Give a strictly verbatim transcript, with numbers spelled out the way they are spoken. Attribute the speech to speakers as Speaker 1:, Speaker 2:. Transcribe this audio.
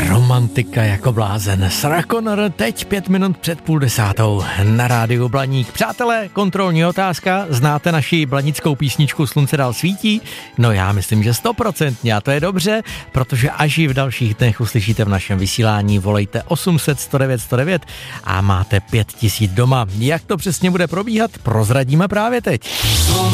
Speaker 1: Romantika jako blázen. Sarah Connor, teď pět minut před půl desátou na rádiu Blaník. Přátelé, kontrolní otázka. Znáte naši blanickou písničku Slunce dál svítí? No já myslím, že stoprocentně a to je dobře, protože až ji v dalších dnech uslyšíte v našem vysílání, volejte osm set sto devět sto devět a máte pět tisíc doma. Jak to přesně bude probíhat, prozradíme právě teď.